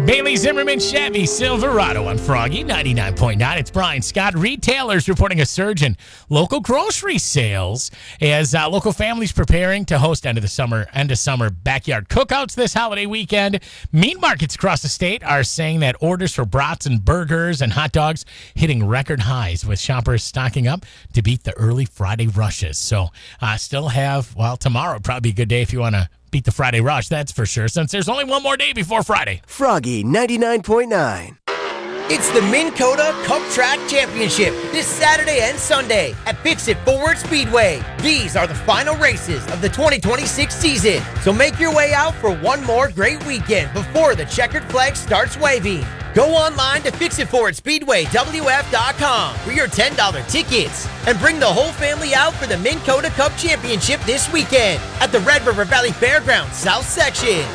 Bailey Zimmerman Chevy Silverado on Froggy 99.9. It's Brian Scott. Retailers reporting a surge in local grocery sales as local families preparing to host end of summer backyard cookouts this holiday weekend. Meat markets across the state are saying that orders for brats and burgers and hot dogs hitting record highs, with shoppers stocking up to beat the early Friday rushes. So still have, tomorrow would probably be a good day if you want to beat the Friday rush, that's for sure, since there's only one more day before Friday. Froggy 99.9. It's the Minn Kota Cup Track Championship this Saturday and Sunday at Fix-It Forward Speedway. These are the final races of the 2026 season, so make your way out for one more great weekend before the checkered flag starts waving. Go online to fixitforwardspeedwaywf.com for your $10 tickets and bring the whole family out for the Minn Kota Cup Championship this weekend at the Red River Valley Fairgrounds South Section.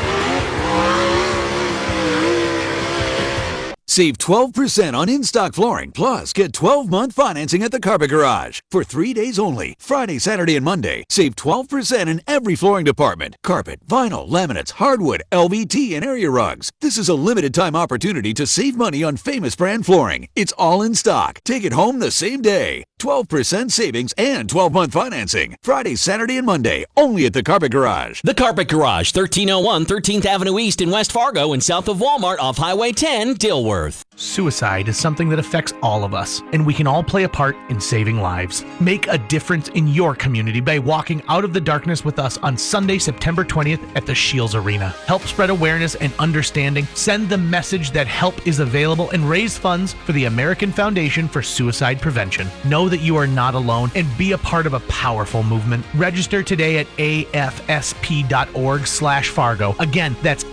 Save 12% on in-stock flooring, plus get 12-month financing at the Carpet Garage. For 3 days only, Friday, Saturday, and Monday, save 12% in every flooring department. Carpet, vinyl, laminates, hardwood, LVT, and area rugs. This is a limited-time opportunity to save money on famous brand flooring. It's all in stock. Take it home the same day. 12% savings and 12-month financing. Friday, Saturday, and Monday, only at the Carpet Garage. The Carpet Garage, 1301 13th Avenue East in West Fargo and south of Walmart off Highway 10, Dilworth. Suicide is something that affects all of us, and we can all play a part in saving lives. Make a difference in your community by walking out of the darkness with us on Sunday, September 20th at the Shields Arena. Help spread awareness and understanding, send the message that help is available, and raise funds for the American Foundation for Suicide Prevention. Know that you are not alone and be a part of a powerful movement. Register today at afsp.org/Fargo. Again, that's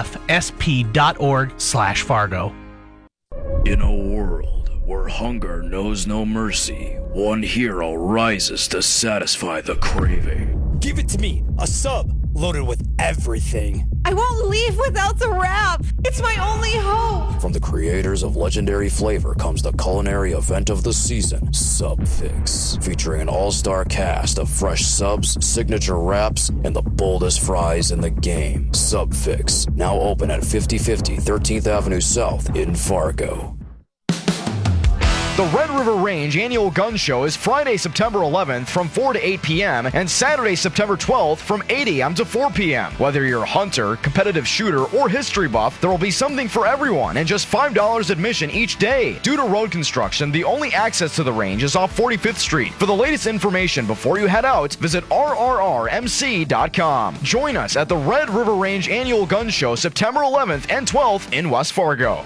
afsp.org/Fargo. In a world where hunger knows no mercy, one hero rises to satisfy the craving. Give it to me, a sub loaded with everything. I won't leave without the wrap. It's my only hope. From the creators of legendary flavor comes the culinary event of the season, Sub Fix, featuring an all-star cast of fresh subs, signature wraps, and the boldest fries in the game. Sub Fix, now open at 5050 13th Avenue South in Fargo. The Red River Range Annual Gun Show is Friday, September 11th from 4 to 8 p.m. and Saturday, September 12th from 8 a.m. to 4 p.m. Whether you're a hunter, competitive shooter, or history buff, there will be something for everyone and just $5 admission each day. Due to road construction, the only access to the range is off 45th Street. For the latest information before you head out, visit rrrmc.com. Join us at the Red River Range Annual Gun Show September 11th and 12th in West Fargo.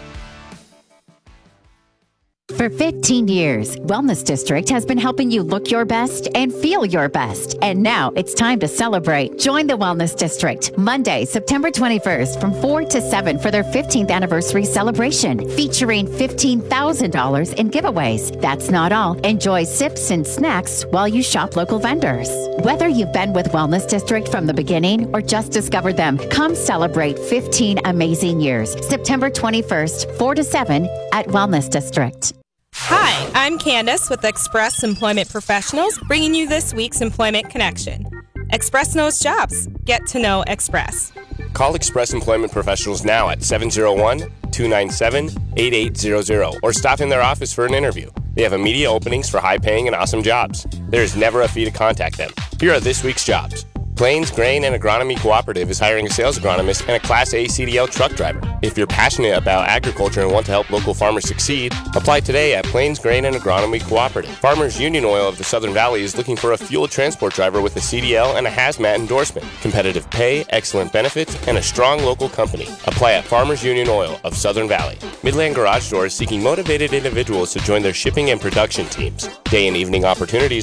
For 15 years, Wellness District has been helping you look your best and feel your best. And now it's time to celebrate. Join the Wellness District Monday, September 21st from 4 to 7 for their 15th anniversary celebration, featuring $15,000 in giveaways. That's not all. Enjoy sips and snacks while you shop local vendors. Whether you've been with Wellness District from the beginning or just discovered them, come celebrate 15 amazing years. September 21st, 4 to 7 at Wellness District. Hi, I'm Candace with Express Employment Professionals, bringing you this week's Employment Connection. Express knows jobs. Get to know Express. Call Express Employment Professionals now at 701-297-8800 or stop in their office for an interview. They have immediate openings for high-paying and awesome jobs. There is never a fee to contact them. Here are this week's jobs. Plains Grain and Agronomy Cooperative is hiring a sales agronomist and a Class A CDL truck driver. If you're passionate about agriculture and want to help local farmers succeed, apply today at Plains Grain and Agronomy Cooperative. Farmers Union Oil of the Southern Valley is looking for a fuel transport driver with a CDL and a hazmat endorsement. Competitive pay, excellent benefits, and a strong local company. Apply at Farmers Union Oil of Southern Valley. Midland Garage Door is seeking motivated individuals to join their shipping and production teams. Day and evening opportunities